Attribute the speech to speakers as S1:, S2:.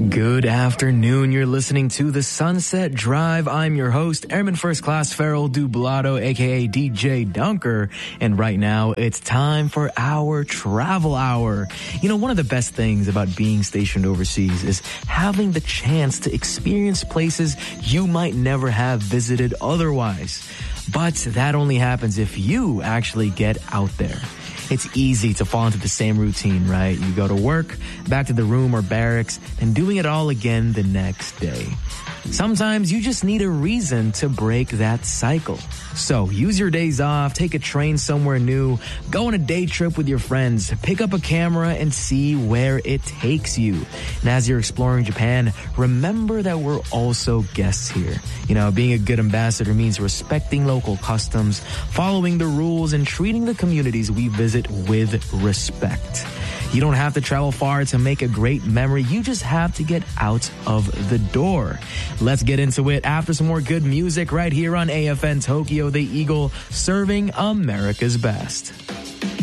S1: Good afternoon. You're listening to The Sunset Drive. I'm your host, Airman First Class Farrell Dublado, aka DJ Dunker. And right now, it's time for our travel hour. You know, one of the best things about being stationed overseas is having the chance to experience places you might never have visited otherwise. But that only happens if you actually get out there. It's easy to fall into the same routine, right? You go to work, back to the room or barracks, and doing it all again the next day. Sometimes you just need a reason to break that cycle. So use your days off, take a train somewhere new, go on a day trip with your friends, pick up a camera and see where it takes you. And as you're exploring Japan, remember that we're also guests here. You know, being a good ambassador means respecting local customs, following the rules, and treating the communities we visit with respect. You don't have to travel far to make a great memory. You just have to get out of the door. Let's get into it after some more good music right here on AFN Tokyo, the Eagle, serving America's best.